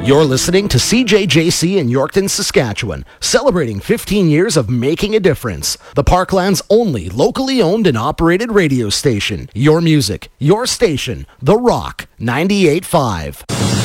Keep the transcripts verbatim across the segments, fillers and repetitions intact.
You're listening to C J J C in Yorkton, Saskatchewan, celebrating fifteen years of making a difference. The Parkland's only locally owned and operated radio station. Your music, your station, The Rock ninety-eight point five.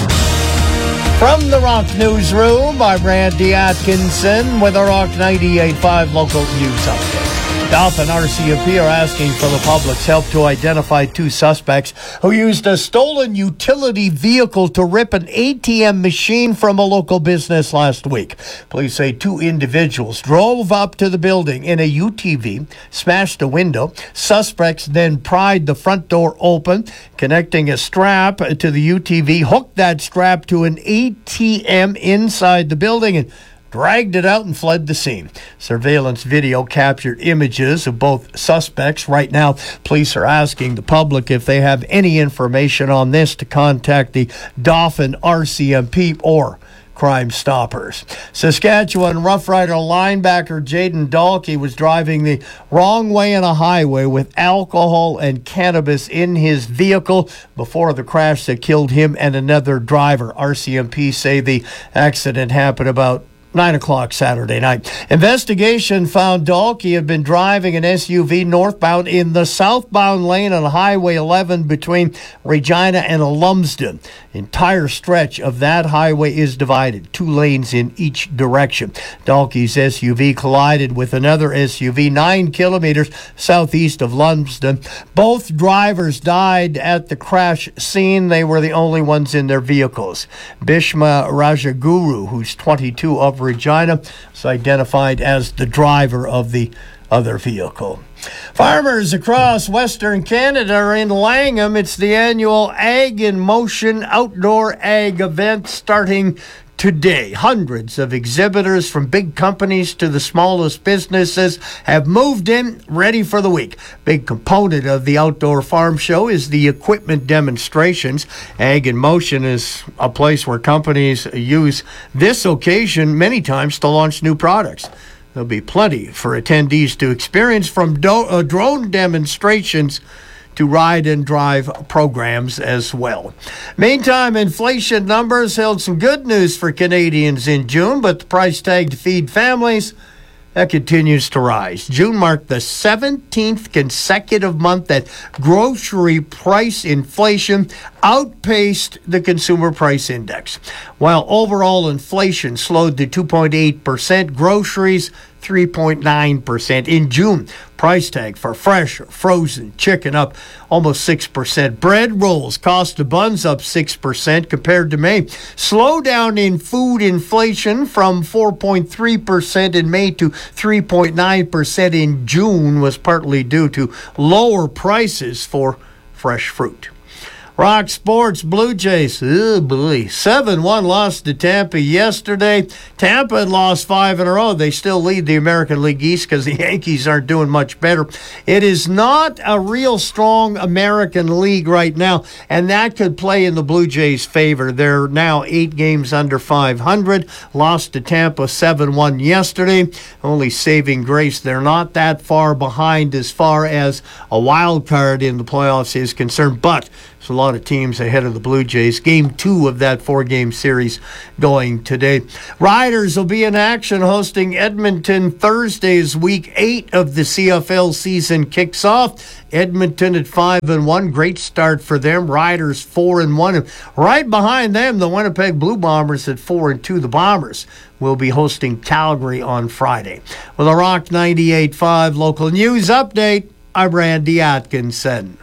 From the Rock Newsroom, I'm Randy Atkinson with a Rock ninety-eight point five local news update. Dauphin R C M P are asking for the public's help to identify two suspects who used a stolen utility vehicle to rip an A T M machine from a local business last week. Police say two individuals drove up to the building in a U T V, smashed a window. Suspects then pried the front door open, connecting a strap to the U T V, hooked that strap to an A T M inside the building, and dragged it out and fled the scene. Surveillance video captured images of both suspects. Right now, police are asking the public if they have any information on this to contact the Dauphin R C M P or Crime Stoppers. Saskatchewan Rough Rider linebacker Jaden Dalkey was driving the wrong way on a highway with alcohol and cannabis in his vehicle before the crash that killed him and another driver. R C M P say the accident happened about nine o'clock Saturday night. Investigation found Dalkey had been driving an S U V northbound in the southbound lane on Highway eleven between Regina and Lumsden. Entire stretch of that highway is divided, two lanes in each direction. Dalkey's S U V collided with another S U V nine kilometers southeast of Lumsden. Both drivers died at the crash scene. They were the only ones in their vehicles. Bhishma Rajaguru, who's twenty-two, of Regina, was identified as the driver of the other vehicle. Farmers across Western Canada are in Langham. It's the annual Ag in Motion outdoor ag event starting today. Hundreds of exhibitors from big companies to the smallest businesses have moved in, ready for the week. Big component of the outdoor farm show is the equipment demonstrations. Ag in Motion is a place where companies use this occasion many times to launch new products. There'll be plenty for attendees to experience, from do- uh, drone demonstrations to ride and drive programs as well. Meantime, inflation numbers held some good news for Canadians in June, but the price tag to feed families, that continues to rise. June marked the seventeenth consecutive month that grocery price inflation outpaced the consumer price index. While overall inflation slowed to two point eight percent, groceries three point nine percent. In June, price tag for fresh or frozen chicken up almost six percent. Bread rolls, cost of buns up six percent compared to May. Slowdown in food inflation from four point three percent in May to three point nine percent in June was partly due to lower prices for fresh fruit. Rock Sports, Blue Jays, oh boy, seven one lost to Tampa yesterday. Tampa had lost five in a row. They still lead the American League East because the Yankees aren't doing much better. It is not a real strong American League right now, and that could play in the Blue Jays' favor. They're now eight games under five hundred. Lost to Tampa seven one yesterday. Only saving grace, they're not that far behind as far as a wild card in the playoffs is concerned, but there's a lot of teams ahead of the Blue Jays. Game two of that four-game series going today. Riders will be in action hosting Edmonton Thursdays. Week eight of the C F L season kicks off. Edmonton at five and one, great start for them. Riders four and one, and right behind them, the Winnipeg Blue Bombers at four and two. The Bombers will be hosting Calgary on Friday. With a Rock ninety-eight point five local news update, I'm Randy Atkinson.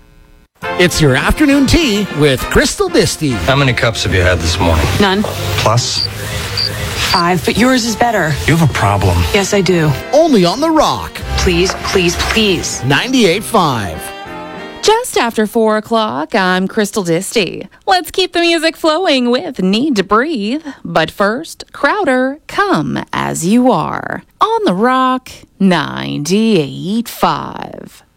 It's your afternoon tea with Crystal Disty. How many cups have you had this morning? None. Plus? Five, but yours is better. You have a problem. Yes, I do. Only on The Rock. Please, please, please. ninety-eight point five. Just after four o'clock, I'm Crystal Disty. Let's keep the music flowing with Need to Breathe. But first, Crowder, Come As You Are. On The Rock, ninety-eight point five.